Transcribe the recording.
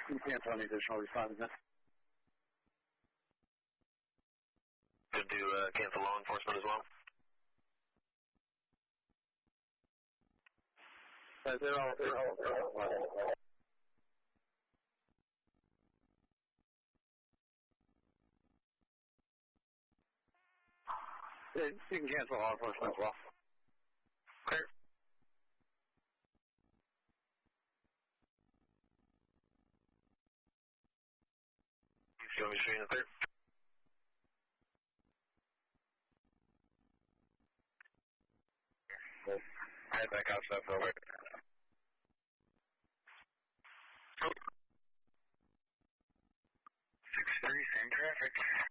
You cancel any additional responses. Good to cancel law enforcement as well. They're all. You can cancel law enforcement as well. Clear. You want me to show you the clear? I had back out stuff over. 6-3, same traffic.